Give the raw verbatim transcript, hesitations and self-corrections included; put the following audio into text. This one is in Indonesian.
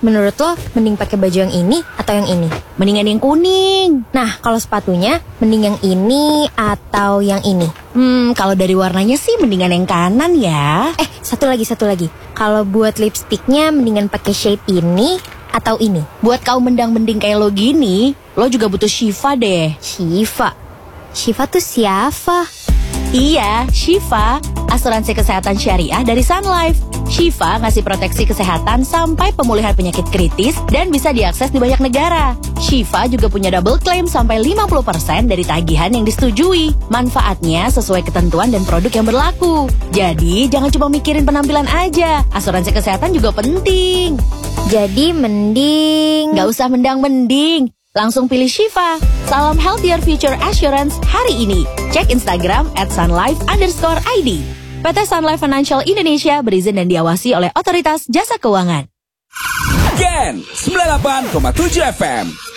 menurut lo mending pakai baju yang ini atau yang ini? Mendingan yang kuning. Nah, kalau sepatunya mending yang ini atau yang ini? Hmm, kalau dari warnanya sih mendingan yang kanan ya. Eh, satu lagi, satu lagi. Kalau buat lipstiknya mendingan pakai shade ini atau ini? Buat kau mendang-mending kayak lo gini, lo juga butuh Shifa deh. Shifa? Shifa tuh siapa? Iya, Shifa, asuransi kesehatan syariah dari Sun Life. Shifa ngasih proteksi kesehatan sampai pemulihan penyakit kritis dan bisa diakses di banyak negara. Shifa juga punya double claim sampai lima puluh persen dari tagihan yang disetujui. Manfaatnya sesuai ketentuan dan produk yang berlaku. Jadi, jangan cuma mikirin penampilan aja. Asuransi kesehatan juga penting. Jadi mending... Gak usah mendang-mending. Langsung pilih Shifa. Salam Healthier Future Assurance hari ini. Cek Instagram at sunlife underscore id. P T Sun Life Financial Indonesia berizin dan diawasi oleh Otoritas Jasa Keuangan. Gen sembilan puluh delapan koma tujuh F M